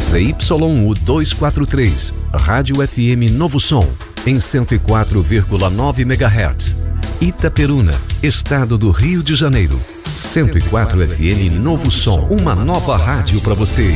ZYU 243, Rádio FM Novo Som, em 104,9 MHz. Itaperuna, Estado do Rio de Janeiro. 104 FM Novo Som, uma nova rádio para você.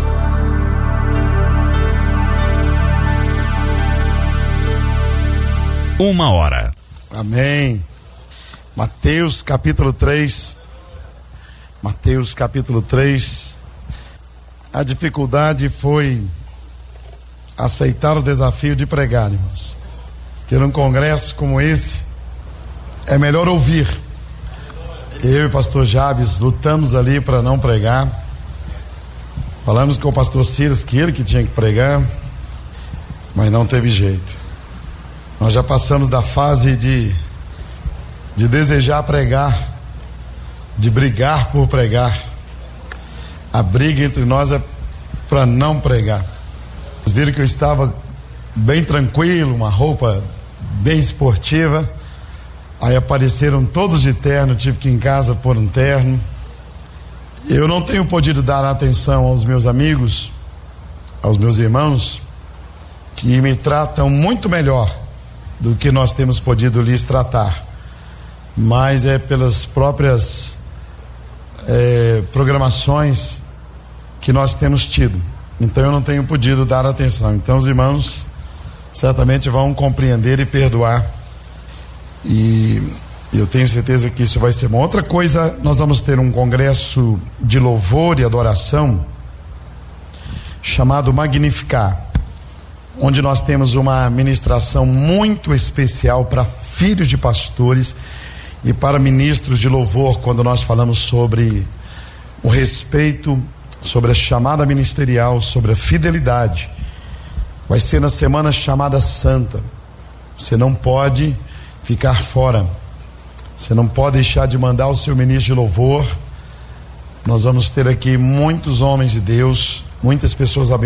Uma hora. Amém. Mateus capítulo 3. Mateus capítulo 3. A dificuldade foi aceitar o desafio de pregar, irmãos. Que num congresso como esse é melhor ouvir. Eu e o pastor Jabes lutamos ali para não pregar. Falamos com o pastor Silas que ele que tinha que pregar, mas não teve jeito. Nós já passamos da fase de desejar pregar, de brigar por pregar. A briga entre nós é para não pregar. Vocês viram que eu estava bem tranquilo, uma roupa bem esportiva. Aí apareceram todos de terno, tive que ir em casa pôr um terno. Eu não tenho podido dar atenção aos meus amigos, aos meus irmãos, que me tratam muito melhor do que nós temos podido lhes tratar, mas é pelas próprias programações que nós temos tido. Então eu não tenho podido dar atenção. Então os irmãos certamente vão compreender e perdoar, e eu tenho certeza que isso vai ser bom. Outra coisa, nós vamos ter um congresso de louvor e adoração chamado Magnificar, onde nós temos uma ministração muito especial para filhos de pastores e para ministros de louvor, quando nós falamos sobre o respeito, sobre a chamada ministerial, sobre a fidelidade. Vai ser na semana chamada Santa. Você não pode ficar fora, você não pode deixar de mandar o seu ministro de louvor. Nós vamos ter aqui muitos homens de Deus, muitas pessoas abençoadas.